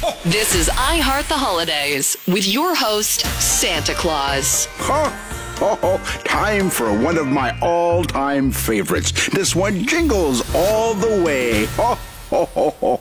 This is I Heart the Holidays with your host, Santa Claus. Time for one of my all-time favorites. This one jingles all the way.